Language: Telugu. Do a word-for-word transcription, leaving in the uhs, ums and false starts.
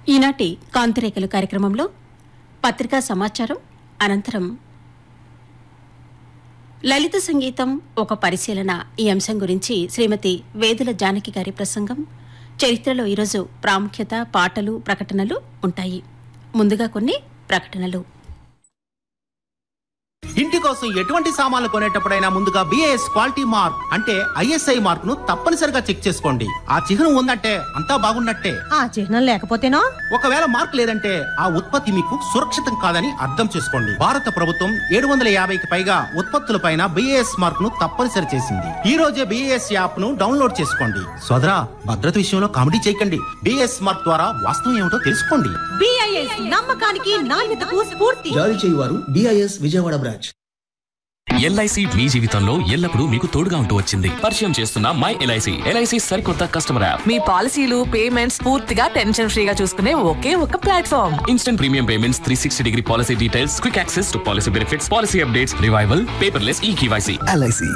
ఈనాటి కాంతిరేఖలు కార్యక్రమంలో పత్రికా సమాచారం అనంతరం లలిత సంగీతం ఒక పరిశీలన ఈ అంశం గురించి శ్రీమతి వేదుల జానకి గారి ప్రసంగం. చరిత్రలో ఈరోజు ప్రాముఖ్యత, పాటలు, ప్రకటనలు ఉంటాయి. ముందుగా కొన్ని ప్రకటనలు. ఇంటి కోసం ఎటువంటి సామాన్లు కొనేటప్పుడైనా ముందుగా బిఏఎస్ క్వాలిటీ మార్క్ అంటే ఐఎస్ఐ మార్క్ ను తప్పనిసరిగా చెక్ చేసుకోండి. ఆ చిహ్నం ఉందంటే అంతా బాగున్నట్టే. ఆ చిహ్నం లేకపోతేనో ఒకవేళ మార్క్ లేదంటే ఆ ఉత్పత్తి మీకు సురక్షితం కాదని అర్థం చేసుకోండి. భారత ప్రభుత్వం ఏడు వందల యాభైకి పైగా ఉత్పత్తులపైన బిఏఎస్ మార్క్ ను తప్పనిసరి చేసింది. ఈ రోజే బిఏఎస్ యాప్ ను డౌన్లోడ్ చేసుకోండి. సోదరా, భద్రత విషయంలో కామెడీ చేయకండి. బిఏఎస్ మార్క్ ద్వారా వాస్తవం ఏమిటో తెలుసుకోండి. బిఐఎస్ నమ్మకానికి నాణ్యతకు స్ఫూర్తి. జారీ చేయువారు బిఐఎస్ విజయవాడ బ్రాంచ్. ఎల్ఐసి మీ జీవితంలో ఎల్లప్పుడూ మీకు తోడుగా ఉంటూ వచ్చింది. పరిచయం చేస్తున్న మై ఎల్ఐసి. ఎల్ఐసి సరికొత్త కస్టమర్ యాప్. మీ పాలసీలు, పేమెంట్స్ పూర్తిగా టెన్షన్ ఫ్రీగా చూసుకునే ఒకే ఒక platform. Instant premium payments, three sixty degree policy details, quick access to policy benefits, policy updates, revival, paperless ఈ కేవైసీ. ఎల్ఐసి